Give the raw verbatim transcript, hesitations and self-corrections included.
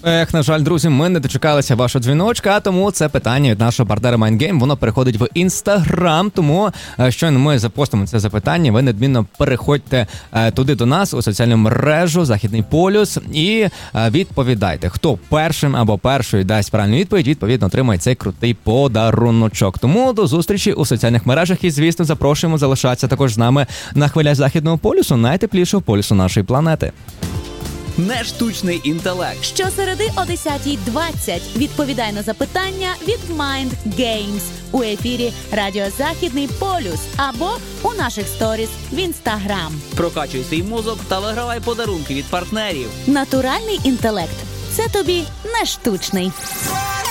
Ех, на жаль, друзі, ми не дочекалися вашого дзвіночка, а тому це питання від нашого партнера MindGame, воно переходить в Інстаграм, тому щойно ми запостимо це запитання, ви недмінно переходьте туди до нас у соціальну мережу Західний полюс і відповідайте. Хто першим або першою дасть правильну відповідь, відповідно отримає цей крутий подаруночок. Тому до зустрічі у соціальних мережах і, звісно, запрошуємо залишатися також з нами на хвилях Західного полюсу, найтеплішого полюсу нашої планети. Нештучний інтелект. Щосереди о десята двадцять відповідай на запитання від Mind Games у ефірі Радіо Західний полюс або у наших сторіс в Інстаграм. Прокачуй свій мозок та вигравай подарунки від партнерів. Натуральний інтелект – це тобі не штучний.